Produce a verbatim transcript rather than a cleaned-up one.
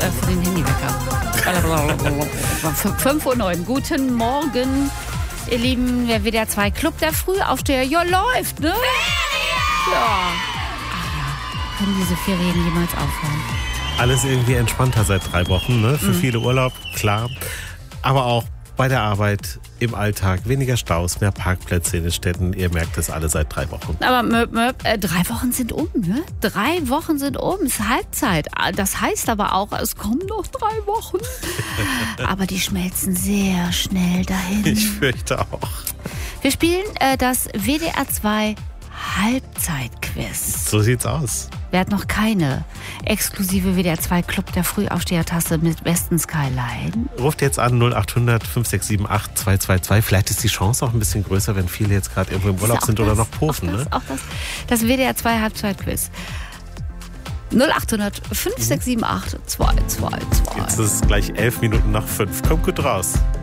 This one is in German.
äh, für den Handywecker. fünf Uhr neun. Guten Morgen, ihr Lieben. Der W D R zwei Club der Frühaufsteher. Ja, läuft, ne? Ja. Ach ja, können diese Ferien jemals aufhören? Alles irgendwie entspannter seit drei Wochen, ne? Für mhm. viele Urlaub, klar. Aber auch bei der Arbeit, im Alltag, weniger Staus, mehr Parkplätze in den Städten. Ihr merkt es alle seit drei Wochen. Aber möp, möp, äh, drei Wochen sind um, ne? Drei Wochen sind um, es ist Halbzeit. Das heißt aber auch, es kommen noch drei Wochen. Aber die schmelzen sehr schnell dahin. Ich fürchte auch. Wir spielen äh, das W D R zwei Halbzeitquiz. So sieht's aus. Wer hat noch keine exklusive W D R zwei Club der Frühaufsteher-Tasse mit besten Skyline? Ruft jetzt an null acht hundert fünf sechs sieben acht zwei zwei zwei. Vielleicht ist die Chance auch ein bisschen größer, wenn viele jetzt gerade irgendwo im Urlaub sind das, oder noch pofen. Auch das, ne? auch das, das W D R zwei Halbzeitquiz. null acht hundert fünf sechs sieben acht zwei zwei zwei. Jetzt ist es gleich elf Minuten nach fünf. Kommt gut raus.